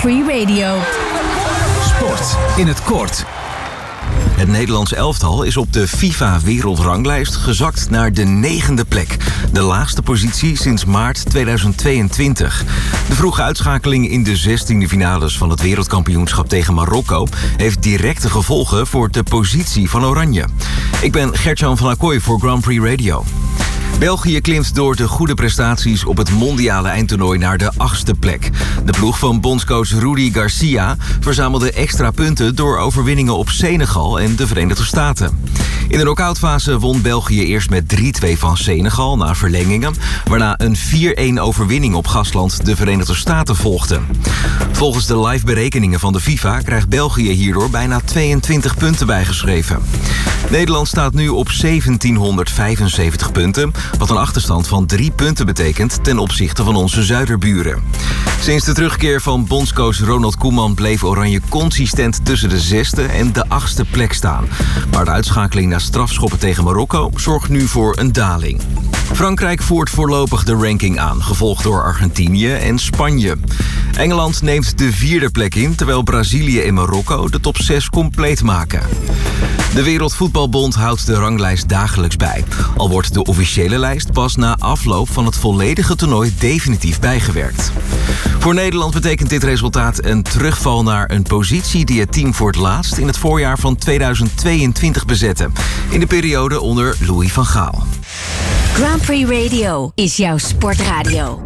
Free Radio. Sport in het kort. Het Nederlands elftal is op de FIFA-wereldranglijst gezakt naar de 9e plek. De laagste positie sinds maart 2022. De vroege uitschakeling in de 16e finales van het wereldkampioenschap tegen Marokko heeft directe gevolgen voor de positie van Oranje. Ik ben Gert-Jan van Acquoy voor Grand Prix Radio. België klimt door de goede prestaties op het mondiale eindtoernooi naar de 8e plek. De ploeg van bondscoach Rudi Garcia verzamelde extra punten door overwinningen op Senegal en de Verenigde Staten. In de knock-outfase won België eerst met 3-2 van Senegal na verlengingen, waarna een 4-1 overwinning op gastland de Verenigde Staten volgde. Volgens de live berekeningen van de FIFA krijgt België hierdoor bijna 22 punten bijgeschreven. Nederland staat nu op 1775 punten, wat een achterstand van 3 punten betekent ten opzichte van onze zuiderburen. Sinds de terugkeer van bondscoach Ronald Koeman bleef Oranje consistent tussen de 6e en de 8e plek staan. Maar de uitschakeling na strafschoppen tegen Marokko zorgt nu voor een daling. Frankrijk voert voorlopig de ranking aan, gevolgd door Argentinië en Spanje. Engeland neemt de 4e plek in, terwijl Brazilië en Marokko de top 6 compleet maken. De Wereldvoetbalbond houdt de ranglijst dagelijks bij. Al wordt de officiële lijst pas na afloop van het volledige toernooi definitief bijgewerkt. Voor Nederland betekent dit resultaat een terugval naar een positie die het team voor het laatst in het voorjaar van 2022 bezette. In de periode onder Louis van Gaal. Grand Prix Radio is jouw sportradio.